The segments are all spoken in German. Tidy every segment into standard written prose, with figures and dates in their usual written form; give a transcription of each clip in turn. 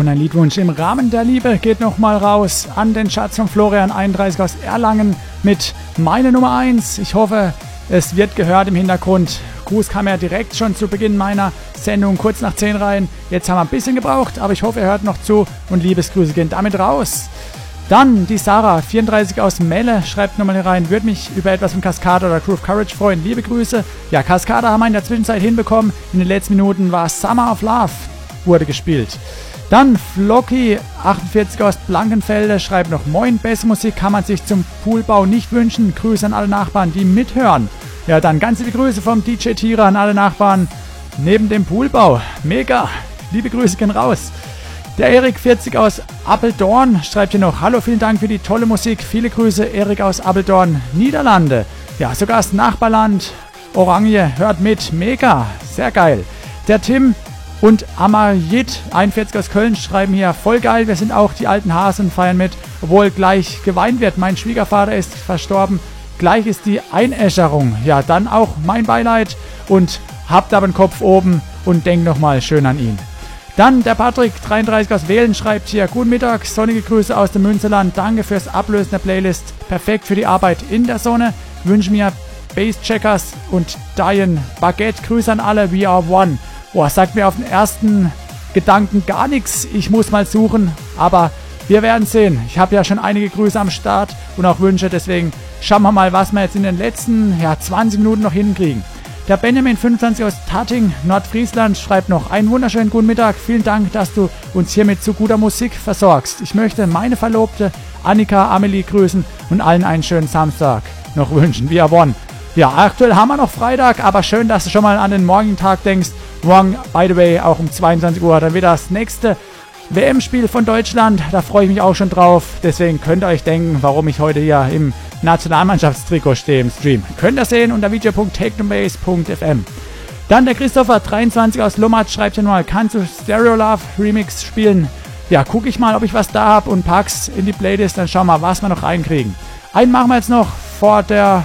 Und ein Liedwunsch im Rahmen der Liebe geht nochmal raus an den Schatz von Florian 31 aus Erlangen mit Meine Nummer 1. Ich hoffe, es wird gehört im Hintergrund. Gruß kam ja direkt schon zu Beginn meiner Sendung kurz nach 10 rein. Jetzt haben wir ein bisschen gebraucht, aber ich hoffe, er hört noch zu und Liebesgrüße gehen damit raus. Dann die Sarah, 34 aus Melle, schreibt nochmal hier rein, würde mich über etwas von Cascada oder Groove Courage freuen. Liebe Grüße. Ja, Cascada haben wir in der Zwischenzeit hinbekommen. In den letzten Minuten war Summer of Love, wurde gespielt. Dann Flocky, 48 aus Blankenfelde, schreibt noch, moin, beste Musik kann man sich zum Poolbau nicht wünschen. Grüße an alle Nachbarn, die mithören. Ja, dann ganz liebe Grüße vom DJ Tira an alle Nachbarn neben dem Poolbau. Mega, liebe Grüße gehen raus. Der Erik, 40 aus Apeldoorn, schreibt hier noch, hallo, vielen Dank für die tolle Musik. Viele Grüße, Erik aus Apeldoorn, Niederlande. Ja, sogar das Nachbarland Oranje hört mit. Mega, sehr geil. Der Tim und Amayit, 41 aus Köln, schreiben hier, voll geil, wir sind auch die alten Hasen, feiern mit, obwohl gleich geweint wird. Mein Schwiegervater ist verstorben, gleich ist die Einäscherung. Ja, dann auch mein Beileid und habt aber den Kopf oben und denkt nochmal schön an ihn. Dann der Patrick, 33 aus Wählen, schreibt hier, guten Mittag, sonnige Grüße aus dem Münsterland, danke fürs Ablösen der Playlist, perfekt für die Arbeit in der Sonne, wünsche mir Basscheckers und Diane Baguette, Grüße an alle, we are one. Boah, sagt mir auf den ersten Gedanken gar nichts, ich muss mal suchen, aber wir werden sehen. Ich habe ja schon einige Grüße am Start und auch Wünsche, deswegen schauen wir mal, was wir jetzt in den letzten 20 Minuten noch hinkriegen. Der Benjamin, 25 aus Tatting, Nordfriesland, schreibt noch, einen wunderschönen guten Mittag, vielen Dank, dass du uns hiermit zu guter Musik versorgst. Ich möchte meine Verlobte Annika Amelie grüßen und allen einen schönen Samstag noch wünschen. We are one. Ja, aktuell haben wir noch Freitag, aber schön, dass du schon mal an den morgigen Tag denkst. Morgen, by the way, auch um 22 Uhr, dann wird das nächste WM-Spiel von Deutschland. Da freue ich mich auch schon drauf. Deswegen könnt ihr euch denken, warum ich heute hier im Nationalmannschaftstrikot stehe im Stream. Könnt ihr sehen unter video.technobase.fm. Dann der Christopher, 23 aus Lommat, schreibt hier mal, kannst du Stereo Love Remix spielen? Ja, gucke ich mal, ob ich was da habe und pack's in die Playlist, dann schauen wir mal, was wir noch reinkriegen. Einen machen wir jetzt noch vor der...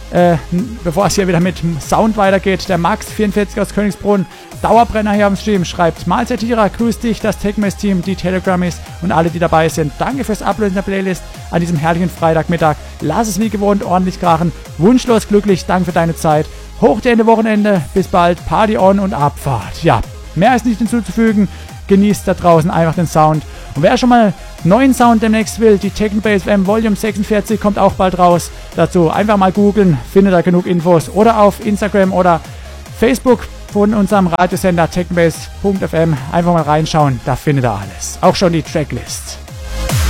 bevor es hier wieder mit Sound weitergeht, der Max, 44 aus Königsbrunn, Dauerbrenner hier am Stream, schreibt, Mahlzeit Tira, grüß dich, das Techmess-Team, die Telegrammies und alle, die dabei sind. Danke fürs Ablösen der Playlist an diesem herrlichen Freitagmittag. Lass es wie gewohnt ordentlich krachen. Wunschlos glücklich, danke für deine Zeit. Hoch dir Ende Wochenende, bis bald, Party on und Abfahrt. Ja, mehr ist nicht hinzuzufügen. Genießt da draußen einfach den Sound. Und wer schon mal neuen Sound demnächst will, die Technobase FM Volume 46 kommt auch bald raus. Dazu einfach mal googeln, findet da genug Infos. Oder auf Instagram oder Facebook von unserem Radiosender technobase.fm einfach mal reinschauen, da findet ihr alles. Auch schon die Tracklist.